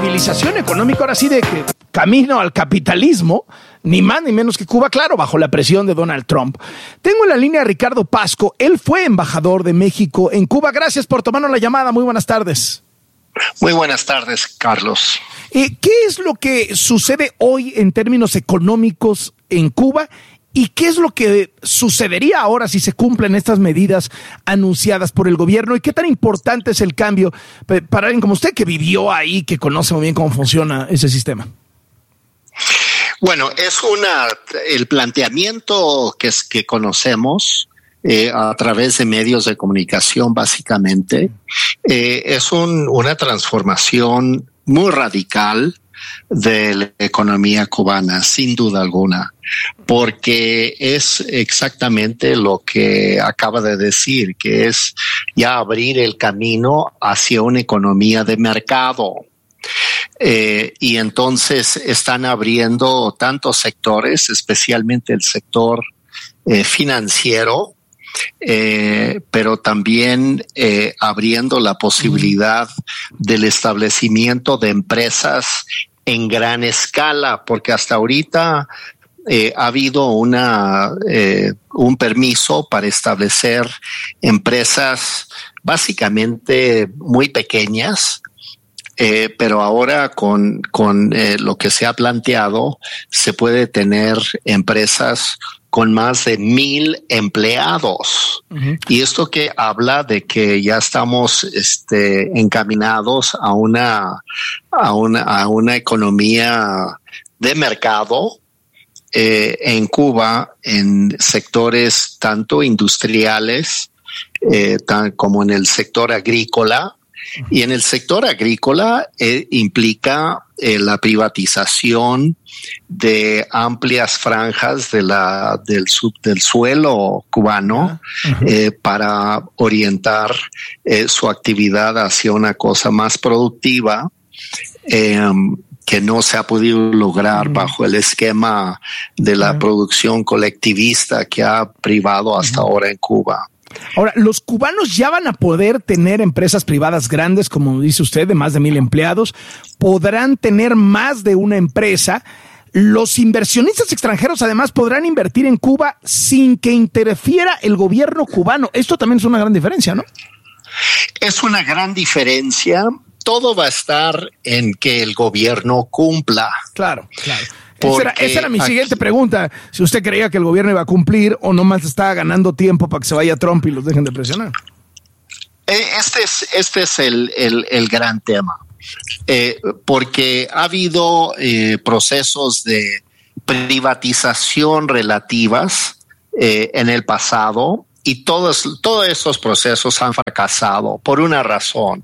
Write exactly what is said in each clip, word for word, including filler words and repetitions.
estabilización económica, ahora sí de que camino al capitalismo, ni más ni menos que Cuba, claro, bajo la presión de Donald Trump. Tengo en la línea a Ricardo Pasco, él fue embajador de México en Cuba. Gracias por tomarnos la llamada, muy buenas tardes. Muy buenas tardes, Carlos. Eh, ¿Qué es lo que sucede hoy en términos económicos en Cuba? ¿Y qué es lo que sucedería ahora si se cumplen estas medidas anunciadas por el gobierno? ¿Y qué tan importante es el cambio para alguien como usted que vivió ahí, que conoce muy bien cómo funciona ese sistema? Bueno, es una el planteamiento que, es, que conocemos eh, a través de medios de comunicación, básicamente, eh, es un, una transformación muy radical de la economía cubana, sin duda alguna, porque es exactamente lo que acaba de decir, que es ya abrir el camino hacia una economía de mercado. Eh, y entonces están abriendo tantos sectores, especialmente el sector eh, financiero, Eh, pero también eh, abriendo la posibilidad del establecimiento de empresas en gran escala, porque hasta ahorita eh, ha habido una eh, un permiso para establecer empresas básicamente muy pequeñas. Eh, pero ahora con, con eh, lo que se ha planteado, se puede tener empresas con más de mil empleados. Uh-huh. Y esto que habla de que ya estamos este, encaminados a una, a una, a una economía de mercado eh, en Cuba, en sectores tanto industriales eh, tan, como en el sector agrícola. Y en el sector agrícola eh, implica eh, la privatización de amplias franjas de la del, sub, del suelo cubano uh-huh. eh, para orientar eh, su actividad hacia una cosa más productiva eh, que no se ha podido lograr uh-huh. bajo el esquema de la uh-huh. producción colectivista que ha privado hasta uh-huh. ahora en Cuba. Ahora, los cubanos ya van a poder tener empresas privadas grandes, como dice usted, de más de mil empleados. Podrán tener más de una empresa. Los inversionistas extranjeros, además, podrán invertir en Cuba sin que interfiera el gobierno cubano. Esto también es una gran diferencia, ¿no? Es una gran diferencia. Todo va a estar en que el gobierno cumpla. Claro, claro. Esa era, esa era mi aquí, siguiente pregunta. Si usted creía que el gobierno iba a cumplir o nomás está ganando tiempo para que se vaya Trump y los dejen de presionar. Este es, este es el, el, el gran tema. Eh, porque ha habido eh, procesos de privatización relativas eh, en el pasado y todos, todos esos procesos han fracasado por una razón.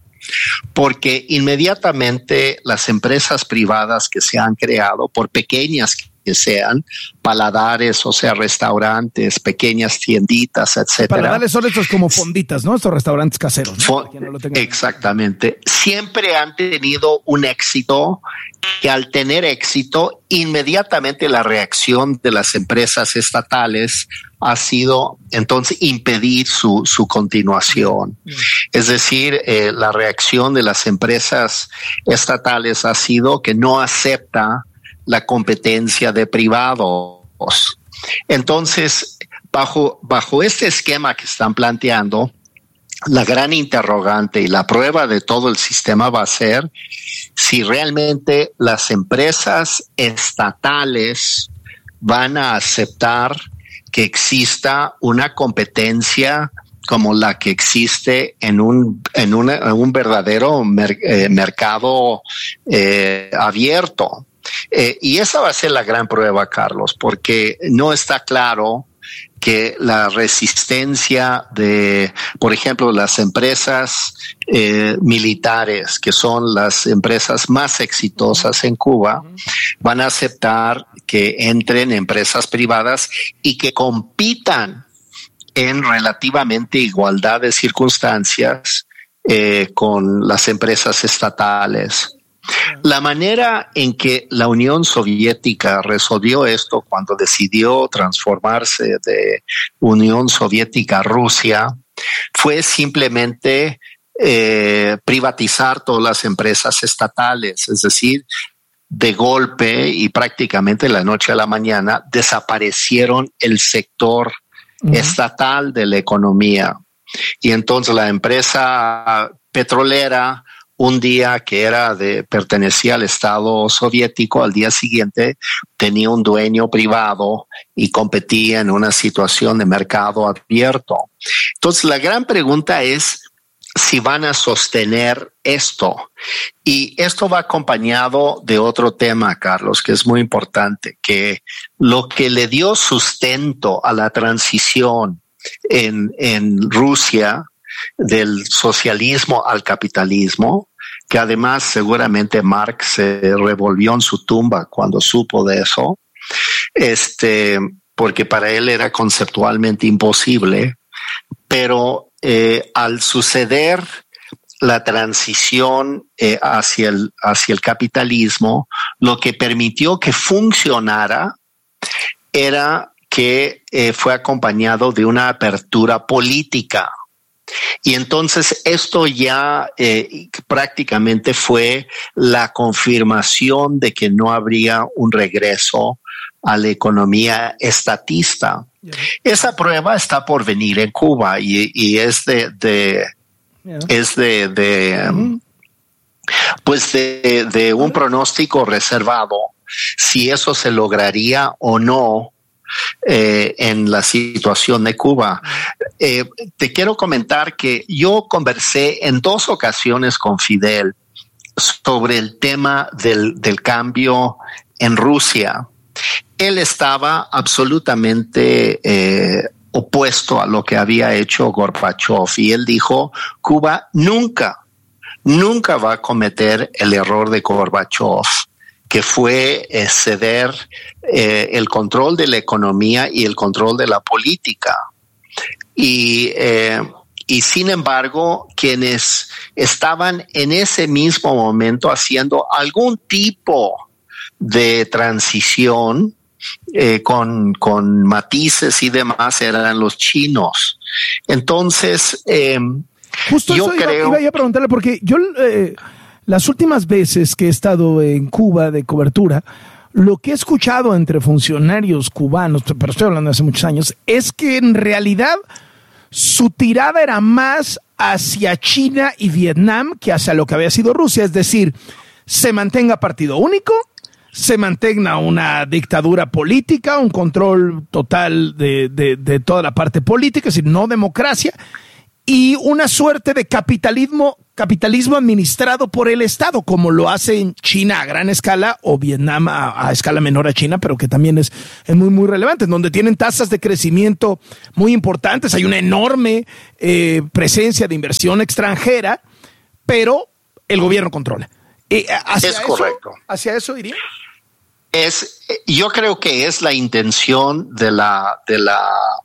Porque inmediatamente las empresas privadas que se han creado, por pequeñas que sean, paladares, o sea, restaurantes, pequeñas tienditas, etcétera. Paladares son estos como fonditas, ¿no? Estos restaurantes caseros, ¿no? Fo- no exactamente. Siempre han tenido un éxito que al tener éxito, inmediatamente la reacción de las empresas estatales ha sido entonces impedir su, su continuación. Mm. Es decir, eh, la reacción de las empresas estatales ha sido que no acepta la competencia de privados. Entonces, bajo, bajo este esquema que están planteando, la gran interrogante y la prueba de todo el sistema va a ser si realmente las empresas estatales van a aceptar que exista una competencia como la que existe en un en, una, en un verdadero mer, eh, mercado eh, abierto. Eh, y esa va a ser la gran prueba, Carlos, porque no está claro que la resistencia de, por ejemplo, las empresas eh, militares, que son las empresas más exitosas en Cuba, van a aceptar que entren empresas privadas y que compitan en relativamente igualdad de circunstancias eh, con las empresas estatales. La manera en que la Unión Soviética resolvió esto cuando decidió transformarse de Unión Soviética a Rusia fue simplemente eh, privatizar todas las empresas estatales, es decir, de golpe y prácticamente de la noche a la mañana desaparecieron el sector uh-huh. estatal de la economía. Y entonces la empresa petrolera, un día que era de, pertenecía al Estado soviético, al día siguiente tenía un dueño privado y competía en una situación de mercado abierto. Entonces la gran pregunta es si van a sostener esto. Y esto va acompañado de otro tema, Carlos, que es muy importante, que lo que le dio sustento a la transición en, en Rusia del socialismo al capitalismo, que además seguramente Marx se revolvió en su tumba cuando supo de eso, este, porque para él era conceptualmente imposible, pero eh, al suceder la transición eh, hacia el, hacia el capitalismo, lo que permitió que funcionara era que eh, fue acompañado de una apertura política. Y entonces esto ya eh, prácticamente fue la confirmación de que no habría un regreso a la economía estatista. Yeah. Esa prueba está por venir en Cuba y, y es de, de yeah. es de, de mm-hmm. pues de, de un pronóstico reservado si eso se lograría o no. Eh, en la situación de Cuba. Eh, te quiero comentar que yo conversé en dos ocasiones con Fidel sobre el tema del, del cambio en Rusia. Él estaba absolutamente eh, opuesto a lo que había hecho Gorbachev y él dijo, Cuba nunca, nunca va a cometer el error de Gorbachev, que fue eh, ceder eh, el control de la economía y el control de la política. Y, eh, y sin embargo, quienes estaban en ese mismo momento haciendo algún tipo de transición eh, con, con matices y demás eran los chinos. Entonces, eh, Justo yo eso creo... iba, iba a preguntarle, porque yo... Eh, Las últimas veces que he estado en Cuba de cobertura, lo que he escuchado entre funcionarios cubanos, pero estoy hablando de hace muchos años, es que en realidad su tirada era más hacia China y Vietnam que hacia lo que había sido Rusia. Es decir, se mantenga partido único, se mantenga una dictadura política, un control total de, de, de toda la parte política, es decir, no democracia, y una suerte de capitalismo capitalismo administrado por el Estado, como lo hace en China a gran escala o Vietnam a, a escala menor a China, pero que también es, es muy, muy relevante, en donde tienen tasas de crecimiento muy importantes, hay una enorme eh, presencia de inversión extranjera, pero el gobierno controla. Eh, hacia es eso, correcto. ¿Hacia eso diría? Es, yo creo que es la intención de la, de la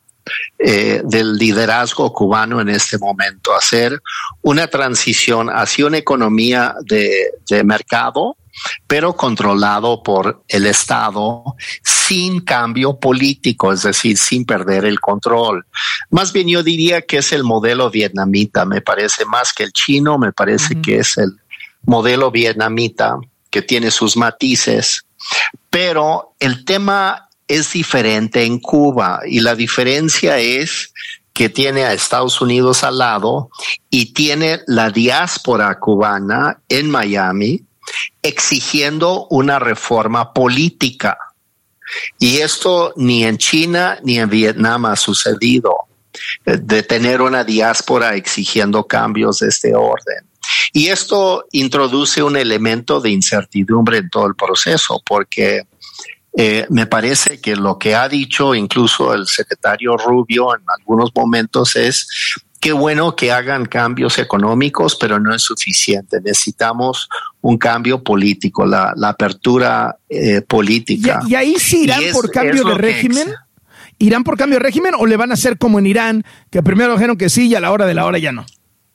Eh, del liderazgo cubano en este momento, hacer una transición hacia una economía de, de mercado, pero controlado por el Estado sin cambio político, es decir, sin perder el control. Más bien yo diría que es el modelo vietnamita, me parece más que el chino, me parece uh-huh. que es el modelo vietnamita que tiene sus matices, pero el tema es diferente en Cuba y la diferencia es que tiene a Estados Unidos al lado y tiene la diáspora cubana en Miami exigiendo una reforma política. Y esto ni en China ni en Vietnam ha sucedido, de tener una diáspora exigiendo cambios de este orden. Y esto introduce un elemento de incertidumbre en todo el proceso, porque Eh, me parece que lo que ha dicho incluso el secretario Rubio en algunos momentos es qué bueno que hagan cambios económicos, pero no es suficiente. Necesitamos un cambio político, la, la apertura eh, política. ¿Y, y ahí sí irán es, por cambio de régimen? ¿Irán por cambio de régimen o le van a hacer como en Irán, que primero dijeron que sí y a la hora de la hora ya no?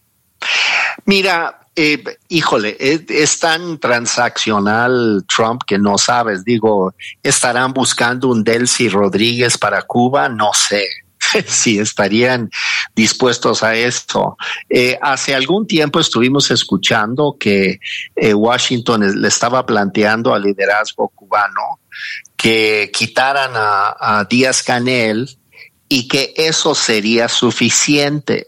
Mira, Eh, híjole, es, es tan transaccional Trump que no sabes. Digo, ¿estarán buscando un Delcy Rodríguez para Cuba? No sé. si estarían dispuestos a eso. Eh, hace algún tiempo estuvimos escuchando que eh, Washington le estaba planteando al liderazgo cubano que quitaran a, a Díaz-Canel y que eso sería suficiente.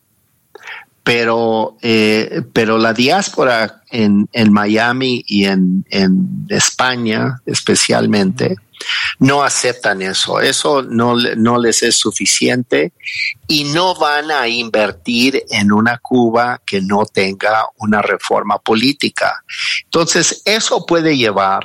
Pero, eh, pero la diáspora en, en Miami y en, en España especialmente no aceptan eso. Eso no, no les es suficiente y no van a invertir en una Cuba que no tenga una reforma política. Entonces, eso puede llevar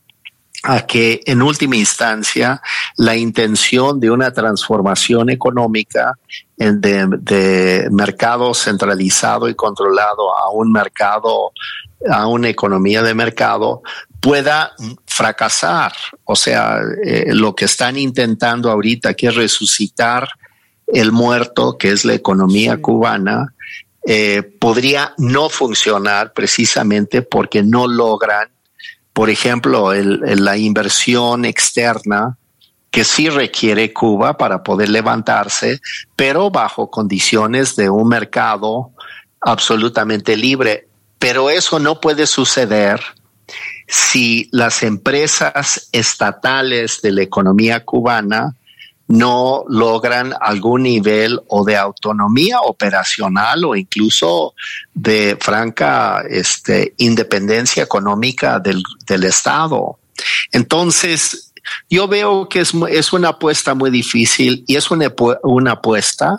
a que en última instancia la intención de una transformación económica de, de mercado centralizado y controlado a un mercado, a una economía de mercado, pueda fracasar. O sea, eh, lo que están intentando ahorita, que es resucitar el muerto, que es la economía sí. cubana, eh, podría no funcionar precisamente porque no logran, por ejemplo, el, el, la inversión externa que sí requiere Cuba para poder levantarse, pero bajo condiciones de un mercado absolutamente libre. Pero eso no puede suceder si las empresas estatales de la economía cubana no logran algún nivel o de autonomía operacional o incluso de franca este, independencia económica del, del Estado. Entonces, yo veo que es, es una apuesta muy difícil y es una, una apuesta,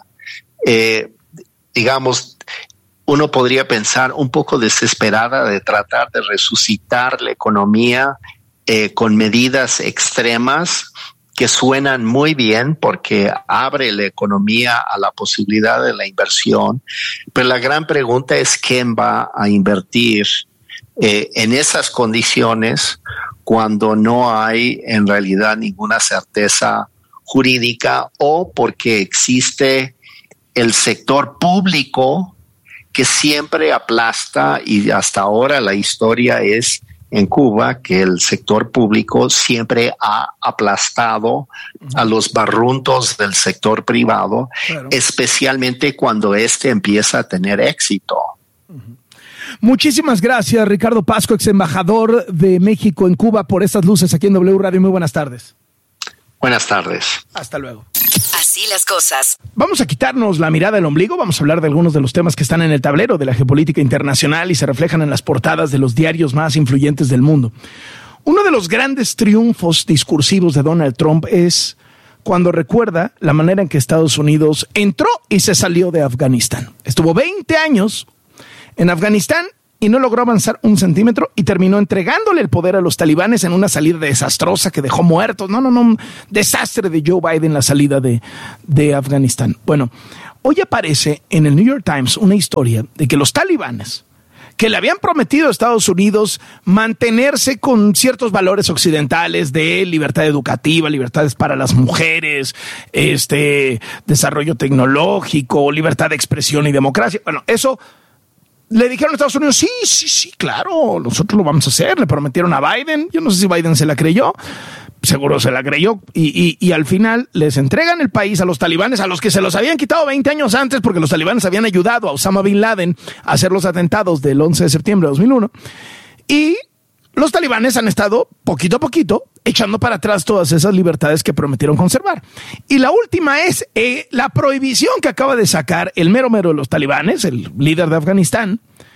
eh, digamos, uno podría pensar un poco desesperada de tratar de resucitar la economía eh, con medidas extremas que suenan muy bien porque abre la economía a la posibilidad de la inversión, pero la gran pregunta es quién va a invertir eh, en esas condiciones cuando no hay en realidad ninguna certeza jurídica o porque existe el sector público que siempre aplasta y hasta ahora la historia es en Cuba que el sector público siempre ha aplastado uh-huh. a los barruntos del sector privado, claro. especialmente cuando éste empieza a tener éxito. Uh-huh. Muchísimas gracias, Ricardo Pasco, ex embajador de México en Cuba, por estas luces aquí en W Radio. Muy buenas tardes. Buenas tardes. Hasta luego. Así las cosas. Vamos a quitarnos la mirada del ombligo, vamos a hablar de algunos de los temas que están en el tablero de la geopolítica internacional y se reflejan en las portadas de los diarios más influyentes del mundo. Uno de los grandes triunfos discursivos de Donald Trump es cuando recuerda la manera en que Estados Unidos entró y se salió de Afganistán. Estuvo veinte años en Afganistán y no logró avanzar un centímetro y terminó entregándole el poder a los talibanes en una salida desastrosa que dejó muertos. No, no, no, un desastre de Joe Biden la salida de, de Afganistán. Bueno, hoy aparece en el New York Times una historia de que los talibanes, que le habían prometido a Estados Unidos mantenerse con ciertos valores occidentales de libertad educativa, libertades para las mujeres, este, desarrollo tecnológico, libertad de expresión y democracia. Bueno, eso le dijeron a Estados Unidos, sí, sí, sí, claro, nosotros lo vamos a hacer. Le prometieron a Biden, yo no sé si Biden se la creyó, seguro se la creyó, y, y, y al final les entregan el país a los talibanes, a los que se los habían quitado veinte años antes, porque los talibanes habían ayudado a Osama Bin Laden a hacer los atentados del once de septiembre de dos mil uno, y los talibanes han estado poquito a poquito echando para atrás todas esas libertades que prometieron conservar. Y la última es eh, la prohibición que acaba de sacar el mero mero de los talibanes, el líder de Afganistán,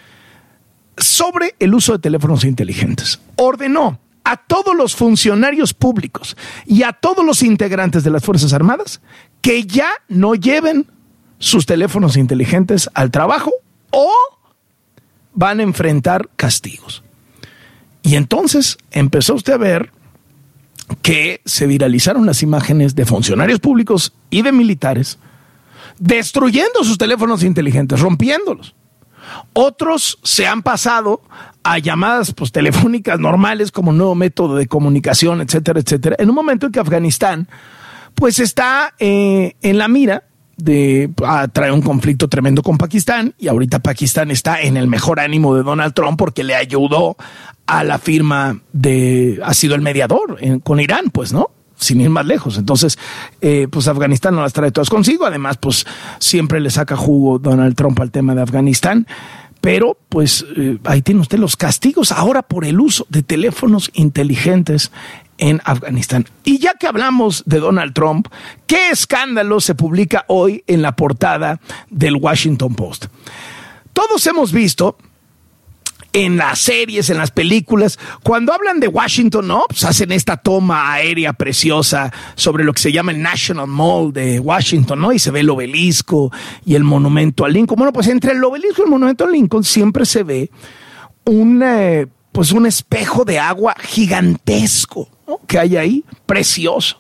sobre el uso de teléfonos inteligentes. Ordenó a todos los funcionarios públicos y a todos los integrantes de las Fuerzas Armadas que ya no lleven sus teléfonos inteligentes al trabajo o van a enfrentar castigos. Y entonces empezó usted a ver que se viralizaron las imágenes de funcionarios públicos y de militares destruyendo sus teléfonos inteligentes, rompiéndolos. Otros se han pasado a llamadas pues, telefónicas normales como nuevo método de comunicación, etcétera, etcétera, en un momento en que Afganistán pues está eh, en la mira de ah, trae un conflicto tremendo con Pakistán y ahorita Pakistán está en el mejor ánimo de Donald Trump porque le ayudó a la firma de, ha sido el mediador en, con Irán, pues, ¿no? sin ir más lejos. Entonces, eh, pues Afganistán no las trae todas consigo. Además, pues siempre le saca jugo Donald Trump al tema de Afganistán. Pero, pues, eh, ahí tiene usted los castigos ahora por el uso de teléfonos inteligentes en Afganistán. Y ya que hablamos de Donald Trump, ¿qué escándalo se publica hoy en la portada del Washington Post? Todos hemos visto en las series, en las películas, cuando hablan de Washington, ¿no? Pues hacen esta toma aérea preciosa sobre lo que se llama el National Mall de Washington, ¿no? Y se ve el obelisco y el monumento a Lincoln. Bueno, pues entre el obelisco y el monumento a Lincoln siempre se ve un, eh, pues un espejo de agua gigantesco, ¿no? Que hay ahí, precioso.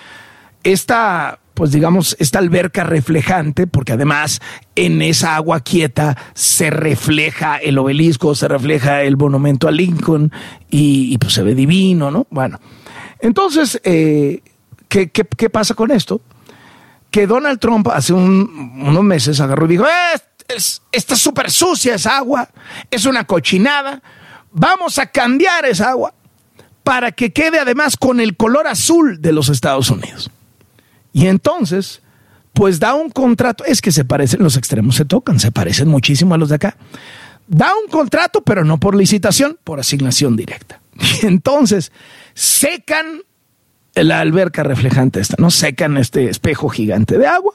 Esta, pues digamos, esta alberca reflejante, porque además en esa agua quieta se refleja el obelisco, se refleja el monumento a Lincoln y, y pues se ve divino, ¿no? Bueno, entonces, eh, ¿qué, qué, qué pasa con esto? Que Donald Trump hace un, unos meses agarró y dijo, eh, es, está súper sucia esa agua, es una cochinada, vamos a cambiar esa agua para que quede además con el color azul de los Estados Unidos. Y entonces, pues da un contrato, es que se parecen, los extremos se tocan, se parecen muchísimo a los de acá. Da un contrato, pero no por licitación, por asignación directa. Y entonces, secan la alberca reflejante esta, ¿no? Secan este espejo gigante de agua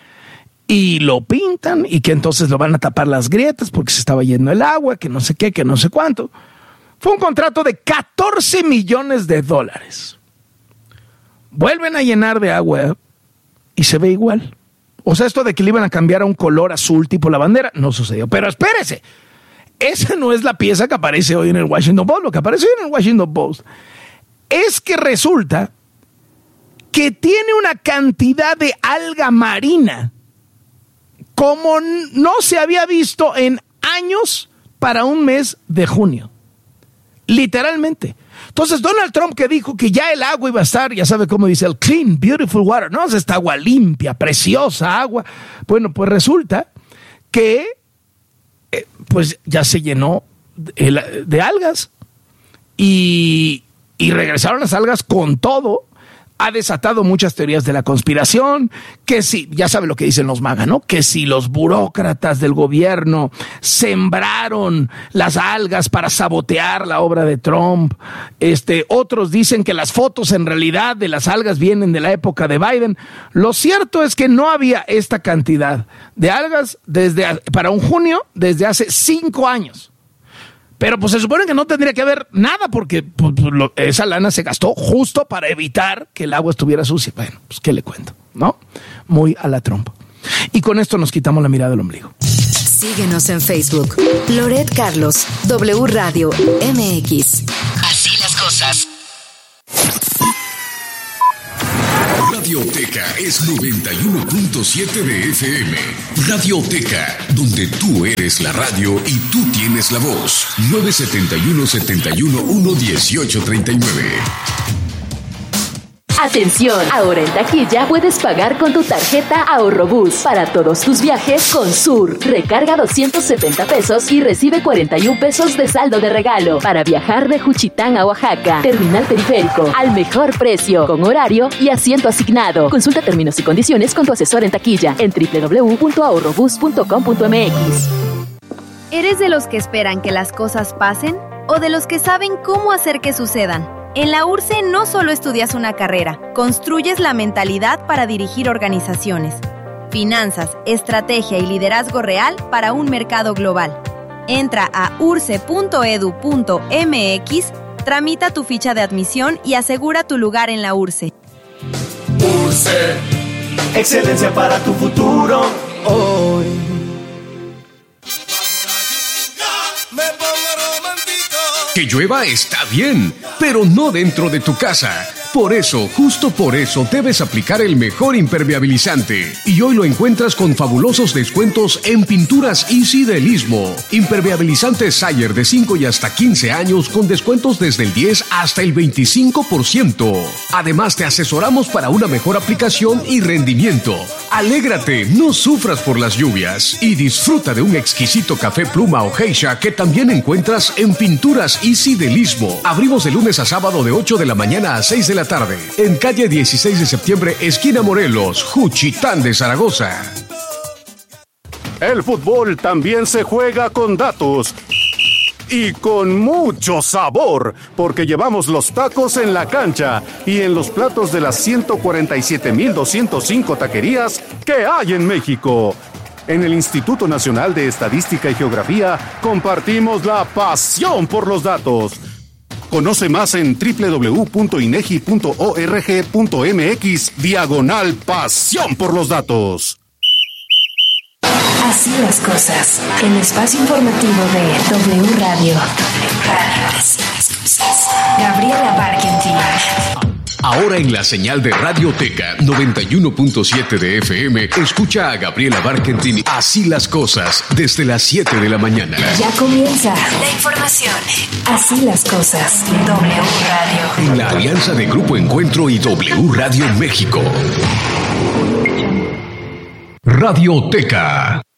y lo pintan y que entonces lo van a tapar las grietas porque se estaba yendo el agua, que no sé qué, que no sé cuánto. Fue un contrato de catorce millones de dólares. Vuelven a llenar de agua y se ve igual. O sea, esto de que le iban a cambiar a un color azul tipo la bandera, no sucedió. Pero espérese, esa no es la pieza que aparece hoy en el Washington Post. Lo que aparece hoy en el Washington Post es que resulta que tiene una cantidad de alga marina como no se había visto en años para un mes de junio. Literalmente. Entonces, Donald Trump, que dijo que ya el agua iba a estar, ya sabe cómo dice, el clean, beautiful water, ¿no? Es esta agua limpia, preciosa agua. Bueno, pues resulta que eh, pues ya se llenó de, de algas y, y regresaron las algas con todo. Ha desatado muchas teorías de la conspiración, que si, ya sabe lo que dicen los MAGA, ¿no? Que si los burócratas del gobierno sembraron las algas para sabotear la obra de Trump. Este, otros dicen que las fotos en realidad de las algas vienen de la época de Biden. Lo cierto es que no había esta cantidad de algas desde, para un junio desde hace cinco años. Pero pues se supone que no tendría que haber nada porque pues, lo, esa lana se gastó justo para evitar que el agua estuviera sucia. Bueno, pues qué le cuento, ¿no? Muy a la Trump. Y con esto nos quitamos la mirada del ombligo. Síguenos en Facebook. Loret Carlos, W Radio M X. Así las cosas. Radioteca es noventa y uno punto siete de F M. Radioteca, donde tú eres la radio y tú tienes la voz. nueve siete uno, siete uno uno, uno ocho tres nueve. Atención, ahora en taquilla puedes pagar con tu tarjeta Ahorrobús para todos tus viajes con Sur. Recarga doscientos setenta pesos y recibe cuarenta y un pesos de saldo de regalo para viajar de Juchitán a Oaxaca. Terminal Periférico, al mejor precio, con horario y asiento asignado. Consulta términos y condiciones con tu asesor en taquilla en doble u doble u doble u punto ahorrobús punto com punto m x. ¿Eres de los que esperan que las cosas pasen o de los que saben cómo hacer que sucedan? En la U R S S E no solo estudias una carrera, construyes la mentalidad para dirigir organizaciones. Finanzas, estrategia y liderazgo real para un mercado global. Entra a urce punto edu punto m x, tramita tu ficha de admisión y asegura tu lugar en la U R S S E. U R S S E, excelencia para tu futuro hoy. Que llueva está bien, pero no dentro de tu casa. Por eso, justo por eso, debes aplicar el mejor impermeabilizante. Y hoy lo encuentras con fabulosos descuentos en Pinturas Easy del Istmo. Impermeabilizante Sayer de cinco y hasta quince años con descuentos desde el diez hasta el veinticinco por ciento. Además, te asesoramos para una mejor aplicación y rendimiento. Alégrate, no sufras por las lluvias y disfruta de un exquisito café pluma o geisha que también encuentras en Pinturas Easy del Istmo. Abrimos de lunes a sábado de ocho de la mañana a seis de la la tarde, en calle dieciséis de septiembre, esquina Morelos, Juchitán de Zaragoza. El fútbol también se juega con datos. Y con mucho sabor, porque llevamos los tacos en la cancha y en los platos de las ciento cuarenta y siete mil doscientos cinco taquerías que hay en México. En el Instituto Nacional de Estadística y Geografía compartimos la pasión por los datos. Conoce más en doble u doble u doble u punto inegi punto org punto mx diagonal pasión por los datos. Así las cosas. El espacio informativo de W Radio. W Radio. Así las cosas. Gabriela Barkentin. Ahora en la señal de Radioteca noventa y uno punto siete de F M, escucha a Gabriela Barkentin Así las cosas desde las siete de la mañana. Ya comienza la información. Así las cosas. W Radio. En la alianza de Grupo Encuentro y W Radio México. Radioteca.